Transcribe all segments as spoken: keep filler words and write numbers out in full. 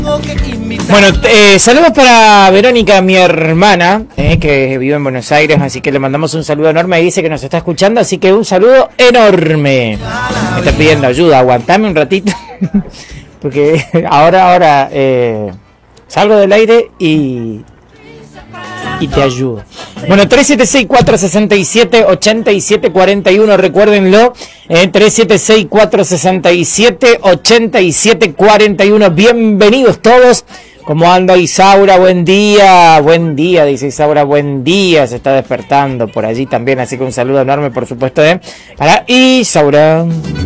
Bueno, eh, saludos para Verónica, mi hermana, eh, que vive en Buenos Aires, así que le mandamos un saludo enorme y dice que nos está escuchando, así que un saludo enorme. Me está pidiendo ayuda, aguantame un ratito, porque ahora, ahora eh, salgo del aire y, y te ayudo. Bueno, tres siete seis, cuatro seis siete, ocho siete cuatro uno, recuérdenlo, eh, tres siete seis, cuatro seis siete, ocho siete cuatro uno, bienvenidos todos. ¿Cómo anda Isaura? Buen día, buen día, dice Isaura, buen día, se está despertando por allí también, así que un saludo enorme, por supuesto, eh, para Isaura.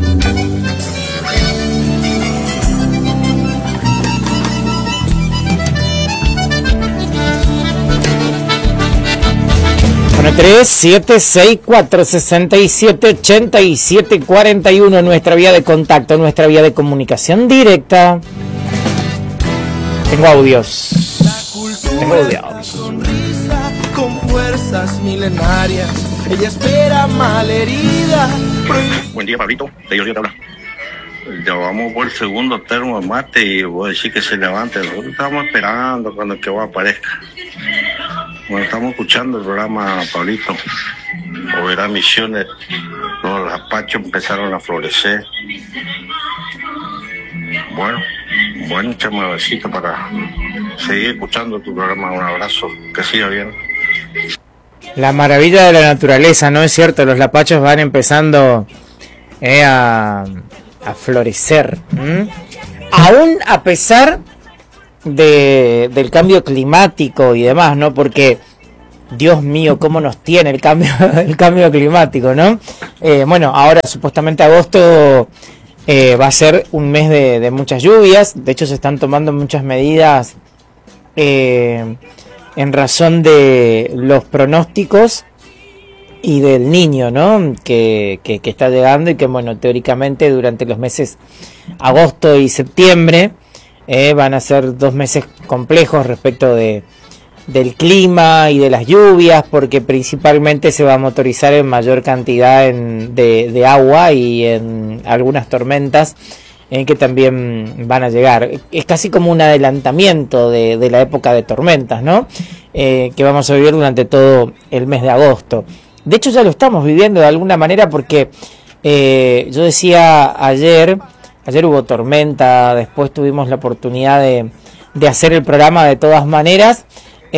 tres siete seis, cuatro seis siete, ocho siete cuatro uno, nuestra vía de contacto, nuestra vía de comunicación directa. Tengo audios. Tengo audios. Con fuerzas milenarias, ella espera malherida. Buen día, Pablito. De Yorio te habla. Ya vamos por el segundo termo de mate y voy a decir que se levante. Nosotros estamos esperando cuando el que va aparezca. Bueno, estamos escuchando el programa, Pablito. O verá Misiones. Los zapachos empezaron a florecer. Bueno, buen chamadecito para seguir escuchando tu programa. Un abrazo, que siga bien. La maravilla de la naturaleza, ¿no es cierto? Los lapachos van empezando eh, a, a florecer. ¿Mm? Aún a pesar de del cambio climático y demás, ¿no? Porque, Dios mío, cómo nos tiene el cambio el cambio climático, ¿no? Eh, bueno, ahora supuestamente agosto eh, va a ser un mes de, de muchas lluvias. De hecho, se están tomando muchas medidas eh, en razón de los pronósticos y del niño, ¿no? Que, que, que está llegando y que, bueno, teóricamente durante los meses agosto y septiembre eh, van a ser dos meses complejos respecto de del clima y de las lluvias, porque principalmente se va a motorizar en mayor cantidad en, de, de agua y en algunas tormentas eh, que también van a llegar. Es casi como un adelantamiento de, de la época de tormentas, ¿no? Eh, que vamos a vivir durante todo el mes de agosto. De hecho ya lo estamos viviendo de alguna manera, porque eh, yo decía ayer, ayer hubo tormenta, después tuvimos la oportunidad de, de hacer el programa de todas maneras,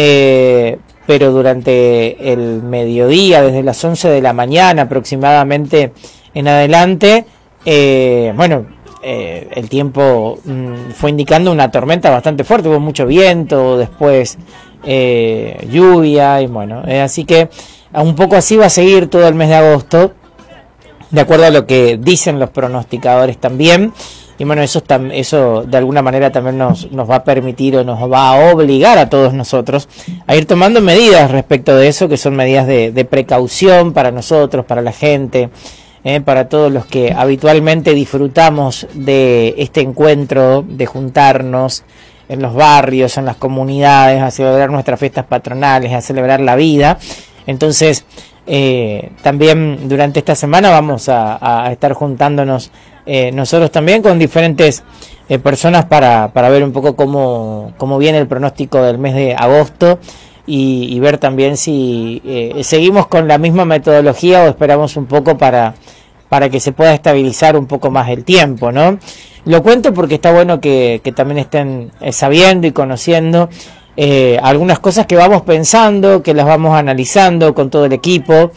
Eh, pero durante el mediodía, desde las once de la mañana aproximadamente en adelante, eh, bueno, eh, el tiempo mm, fue indicando una tormenta bastante fuerte, hubo mucho viento, después eh, lluvia, y bueno, eh, así que un poco así va a seguir todo el mes de agosto, de acuerdo a lo que dicen los pronosticadores también. Y bueno, eso, eso de alguna manera también nos, nos va a permitir o nos va a obligar a todos nosotros a ir tomando medidas respecto de eso, que son medidas de, de precaución para nosotros, para la gente, eh, para todos los que habitualmente disfrutamos de este encuentro, de juntarnos en los barrios, en las comunidades, a celebrar nuestras fiestas patronales, a celebrar la vida. Entonces, eh, también durante esta semana vamos a, a estar juntándonos Eh, nosotros también con diferentes eh, personas para, para ver un poco cómo, cómo viene el pronóstico del mes de agosto y, y ver también si eh, seguimos con la misma metodología o esperamos un poco para, para que se pueda estabilizar un poco más el tiempo, ¿no? Lo cuento porque está bueno que, que también estén eh, sabiendo y conociendo eh, algunas cosas que vamos pensando, que las vamos analizando con todo el equipo.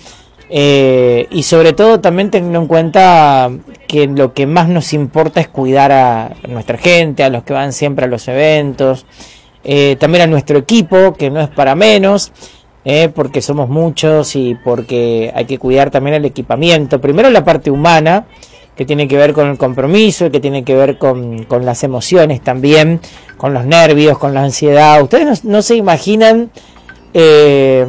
Eh, y sobre todo también teniendo en cuenta que lo que más nos importa es cuidar a nuestra gente, a los que van siempre a los eventos, eh, también a nuestro equipo, que no es para menos, eh, porque somos muchos y porque hay que cuidar también el equipamiento. Primero la parte humana, que tiene que ver con el compromiso, que tiene que ver con, con las emociones también, con los nervios, con la ansiedad. Ustedes no, no se imaginan... Eh,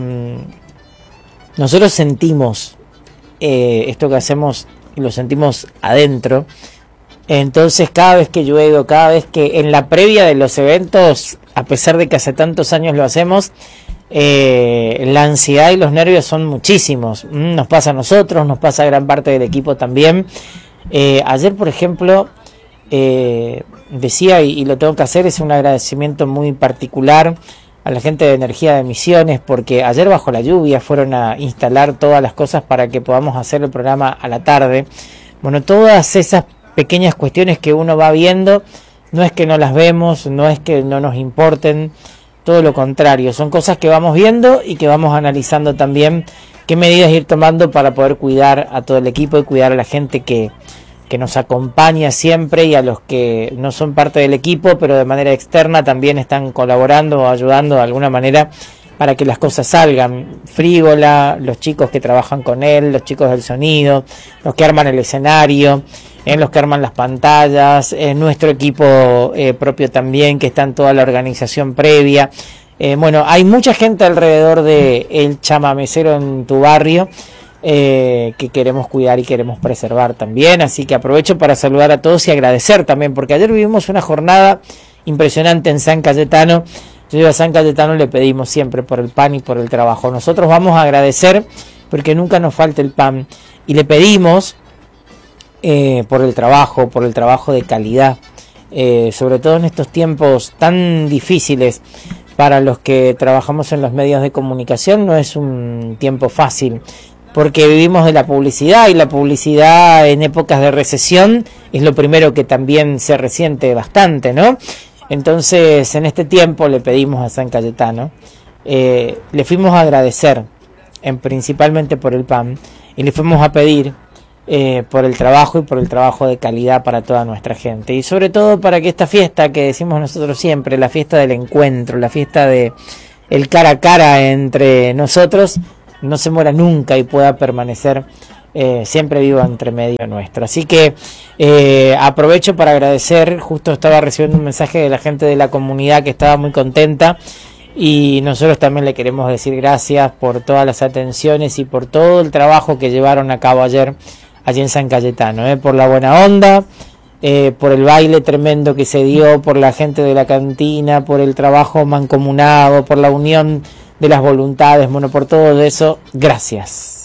Nosotros sentimos eh, esto que hacemos, lo sentimos adentro. Entonces cada vez que llueve, cada vez que en la previa de los eventos, a pesar de que hace tantos años lo hacemos, eh, la ansiedad y los nervios son muchísimos. Nos pasa a nosotros, nos pasa a gran parte del equipo también. Eh, ayer, por ejemplo, eh, decía y, y lo tengo que hacer, es un agradecimiento muy particular a la gente de Energía de Misiones, porque ayer bajo la lluvia fueron a instalar todas las cosas para que podamos hacer el programa a la tarde. Bueno, todas esas pequeñas cuestiones que uno va viendo, no es que no las vemos, no es que no nos importen, todo lo contrario, son cosas que vamos viendo y que vamos analizando también qué medidas ir tomando para poder cuidar a todo el equipo y cuidar a la gente que que nos acompaña siempre, y a los que no son parte del equipo pero de manera externa también están colaborando o ayudando de alguna manera para que las cosas salgan. Frígola, los chicos que trabajan con él, los chicos del sonido, los que arman el escenario, eh, los que arman las pantallas, eh, nuestro equipo eh, propio también, que está en toda la organización previa. Eh, bueno, hay mucha gente alrededor de el chamamecero en tu barrio, Eh, que queremos cuidar y queremos preservar también, así que aprovecho para saludar a todos y agradecer también, porque ayer vivimos una jornada impresionante en San Cayetano. Yo a San Cayetano le pedimos siempre por el pan y por el trabajo. Nosotros vamos a agradecer porque nunca nos falte el pan, y le pedimos eh, por el trabajo, por el trabajo de calidad, eh, sobre todo en estos tiempos tan difíciles para los que trabajamos en los medios de comunicación. No es un tiempo fácil, porque vivimos de la publicidad, y la publicidad en épocas de recesión es lo primero que también se resiente bastante, ¿no? Entonces, en este tiempo le pedimos a San Cayetano, eh, le fuimos a agradecer, en, principalmente por el pan, y le fuimos a pedir eh, por el trabajo y por el trabajo de calidad para toda nuestra gente, y sobre todo para que esta fiesta que decimos nosotros siempre, la fiesta del encuentro, la fiesta de el cara a cara entre nosotros, no se muera nunca y pueda permanecer eh, siempre vivo entre medio nuestro. Así que eh, aprovecho para agradecer. Justo estaba recibiendo un mensaje de la gente de la comunidad que estaba muy contenta, y nosotros también le queremos decir gracias por todas las atenciones y por todo el trabajo que llevaron a cabo ayer allí en San Cayetano, eh, por la buena onda, eh, por el baile tremendo que se dio, por la gente de la cantina, por el trabajo mancomunado, por la unión de las voluntades, bueno, por todo eso, gracias.